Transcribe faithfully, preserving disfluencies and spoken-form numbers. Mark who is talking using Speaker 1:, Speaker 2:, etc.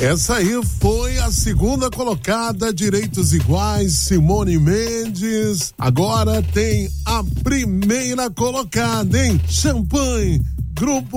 Speaker 1: Essa aí foi a segunda colocada, Direitos Iguais, Simone Mendes. Agora tem a primeira colocada, hein? Champanhe, Grupo